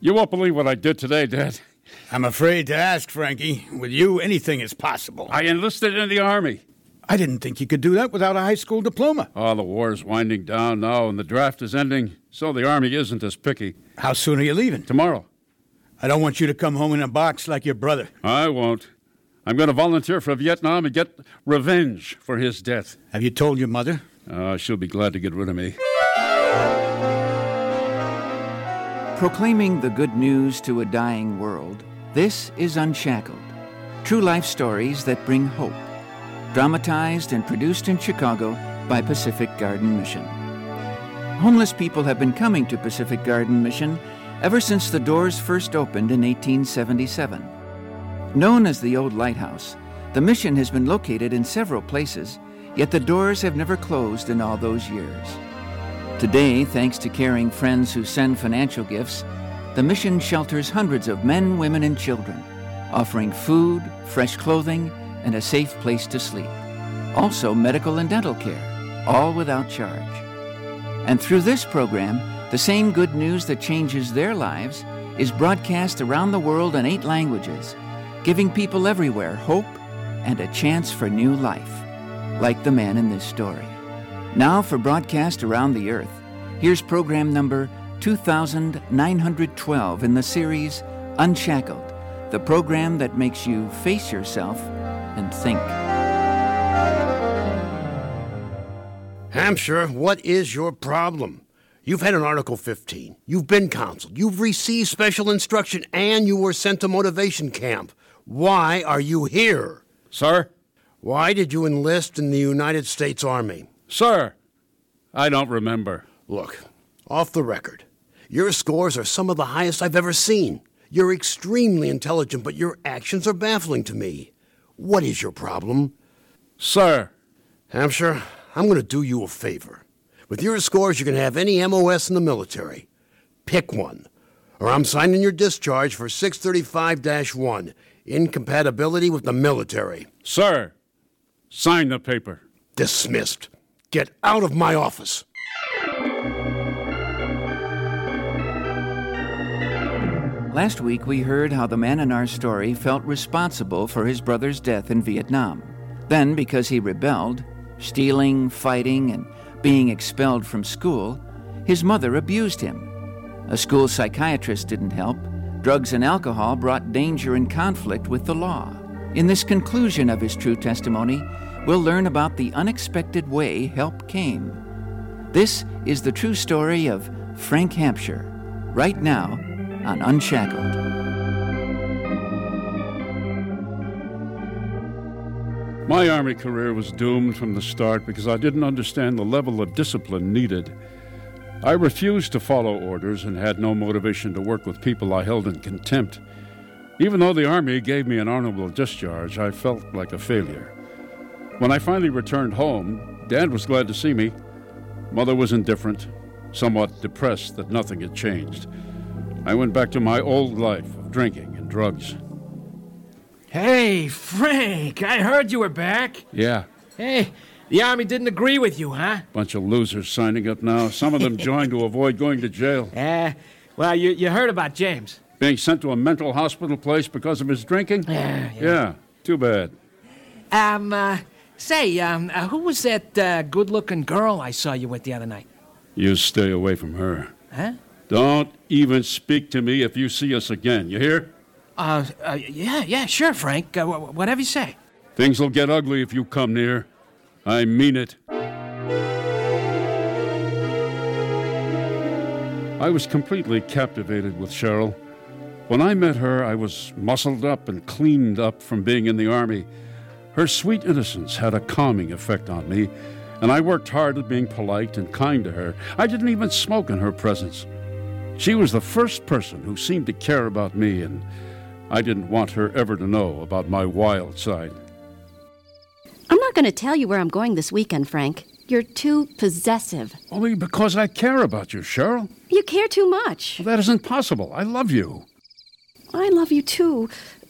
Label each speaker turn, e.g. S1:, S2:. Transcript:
S1: You won't believe what I did today, Dad.
S2: I'm afraid to ask, Frankie. With you, anything is possible.
S1: I enlisted in the Army.
S2: I didn't think you could do that without a high school diploma.
S1: Oh, the war's winding down now, and the draft is ending, so the Army isn't as picky.
S2: How soon are you leaving?
S1: Tomorrow.
S2: I don't want you to come home in a box like your brother.
S1: I won't. I'm going to volunteer for Vietnam and get revenge for his death.
S2: Have you told your mother?
S1: She'll be glad to get rid of me.
S3: Proclaiming the good news to a dying world, this is Unshackled. True life stories that bring hope. Dramatized and produced in Chicago by Pacific Garden Mission. Homeless people have been coming to Pacific Garden Mission ever since the doors first opened in 1877. Known as the Old Lighthouse, the mission has been located in several places, yet the doors have never closed in all those years. Today, thanks to caring friends who send financial gifts, the mission shelters hundreds of men, women, and children, offering food, fresh clothing, and a safe place to sleep. Also medical and dental care, all without charge. And through this program, the same good news that changes their lives is broadcast around the world in 8 languages, giving people everywhere hope and a chance for new life, like the man in this story. Now for broadcast around the earth, here's program number 2912 in the series Unshackled, the program that makes you face yourself and think.
S4: Hampshire, what is your problem? You've had an Article 15. You've been counseled. You've received special instruction, and you were sent to motivation camp. Why are you here?
S1: Sir?
S4: Why did you enlist in the United States Army?
S1: Sir, I don't remember.
S4: Look, off the record, your scores are some of the highest I've ever seen. You're extremely intelligent, but your actions are baffling to me. What is your problem?
S1: Sir.
S4: Hampshire, I'm going to do you a favor. With your scores, you can have any MOS in the military. Pick one, or I'm signing your discharge for 635-1, incompatibility with the military.
S1: Sir, sign the paper.
S4: Dismissed. Get out of my office.
S3: Last week, we heard how the man in our story felt responsible for his brother's death in Vietnam. Then, because he rebelled, stealing, fighting, and being expelled from school, his mother abused him. A school psychiatrist didn't help. Drugs and alcohol brought danger and conflict with the law. In this conclusion of his true testimony, we'll learn about the unexpected way help came. This is the true story of Frank Hampshire, right now on Unshackled.
S1: My Army career was doomed from the start because I didn't understand the level of discipline needed. I refused to follow orders and had no motivation to work with people I held in contempt. Even though the Army gave me an honorable discharge, I felt like a failure. When I finally returned home, Dad was glad to see me. Mother was indifferent, somewhat depressed that nothing had changed. I went back to my old life of drinking and drugs.
S5: Hey, Frank, I heard you were back.
S1: Yeah.
S5: Hey, the Army didn't agree with you, huh?
S1: Bunch of losers signing up now. Some of them joined to avoid going to jail.
S5: Well, you heard about James.
S1: Being sent to a mental hospital place because of his drinking? Yeah, too bad.
S5: Who was that good-looking girl I saw you with the other night?
S1: You stay away from her.
S5: Huh?
S1: Don't even speak to me if you see us again, you hear?
S5: Yeah, sure, Frank. Whatever you say.
S1: Things will get ugly if you come near. I mean it. I was completely captivated with Cheryl. When I met her, I was muscled up and cleaned up from being in the Army. Her sweet innocence had a calming effect on me, and I worked hard at being polite and kind to her. I didn't even smoke in her presence. She was the first person who seemed to care about me, and I didn't want her ever to know about my wild side.
S6: I'm not going to tell you where I'm going this weekend, Frank. You're too possessive.
S1: Only because I care about you, Cheryl.
S6: You care too much.
S1: Well, that isn't possible. I love you.
S6: I love you too,